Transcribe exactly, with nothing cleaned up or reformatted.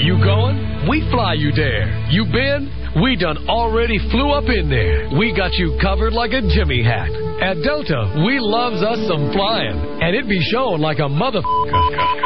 You going? We fly you there. You been? We done already flew up in there. We got you covered like a Jimmy hat. At Delta, we loves us some flying, and it be showing like a motherfucker.